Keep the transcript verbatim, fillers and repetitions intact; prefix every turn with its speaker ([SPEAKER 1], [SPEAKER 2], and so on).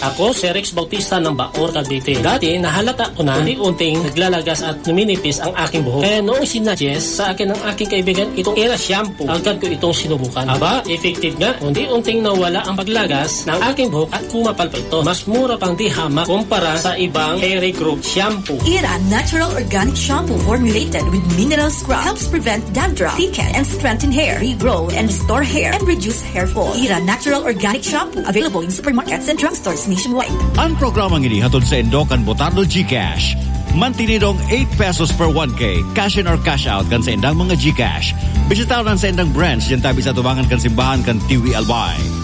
[SPEAKER 1] Ako si Rex Bautista ng Bacoor, Cavite. Dati nahalata ko na unti-unting naglalagas at numinipis ang aking buhok. Kaya noong sinuggest sa akin ng aking kaibigan itong Era Shampoo, agad ko itong sinubukan. Aba, effective nga. Unti-unting nawala ang paglagas ng aking buhok at kumapal pa ito. Mas mura pang di hamak kumpara sa ibang hair growth shampoo.
[SPEAKER 2] Era Natural Organic Shampoo formulated with mineral scrub helps prevent dandruff, thicken and strengthen hair, regrow and restore hair, and reduce hair fall. Era Natural Organic Shampoo available in supermarkets and drugstores nationwide.
[SPEAKER 3] Ang programang ini hatod sa Indokan Botardo GCash. Mantinidong eight pesos per one K. Cash in or cash out kan sa indang mga GCash. Bisitaw lang sa indang branch dyan tabi sa tubangan kan simbahan kan Tiwi Albay.